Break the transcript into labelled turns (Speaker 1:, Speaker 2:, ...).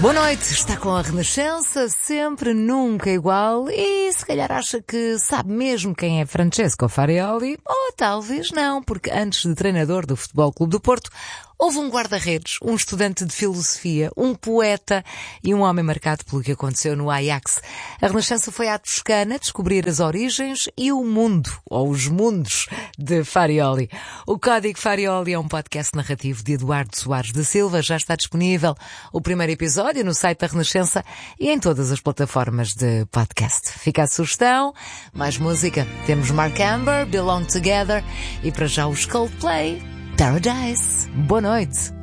Speaker 1: Boa noite, está com a Renascença, sempre, nunca igual, e se calhar acha que sabe mesmo quem é Francesco Farioli, ou talvez não, porque antes de treinador do Futebol Clube do Porto, houve um guarda-redes, um estudante de filosofia, um poeta e um homem marcado pelo que aconteceu no Ajax. A Renascença foi à Toscana descobrir as origens e o mundo, ou os mundos, de Farioli. O Código Farioli é um podcast narrativo de Eduardo Soares da Silva. Já está disponível o primeiro episódio no site da Renascença e em todas as plataformas de podcast. Fica a sugestão, mais música. Temos Mark Amber, Belong Together e para já os Coldplay, Paradise. Boa noite.